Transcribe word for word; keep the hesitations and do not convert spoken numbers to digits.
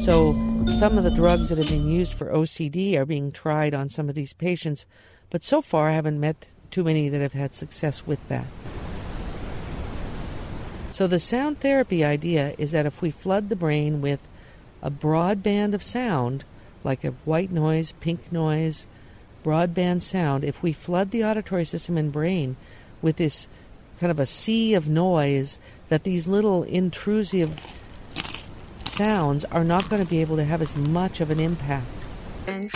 So some of the drugs that have been used for O C D are being tried on some of these patients, but so far I haven't met too many that have had success with that. So the sound therapy idea is that if we flood the brain with a broad band of sound, like a white noise, pink noise, broadband sound, if we flood the auditory system and brain with this kind of a sea of noise, that these little intrusive sounds are not going to be able to have as much of an impact. And